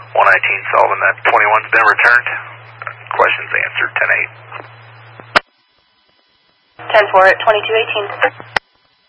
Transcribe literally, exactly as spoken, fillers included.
one nineteen Sullivan, that twenty-one's been returned. Questions answered, ten eight. ten four at twenty-two eighteen.